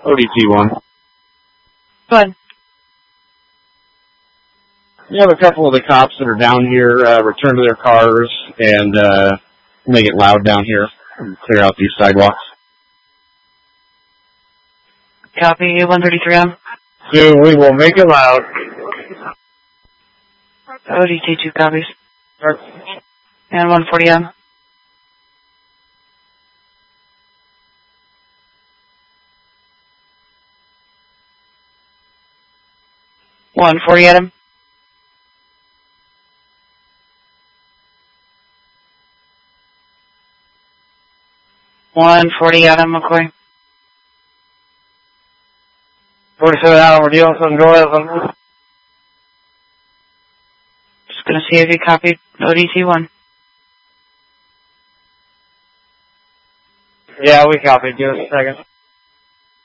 ODT1. Go ahead. You have a couple of the cops that are down here return to their cars and make it loud down here and clear out these sidewalks. Copy, 133M. So we will make it loud. ODT 2 copies. And 140M. Adam. Adam, McCoy. 47 Adam, we're dealing with some noise. Just gonna see if you copied ODT1. Yeah, we copied. Give us a second.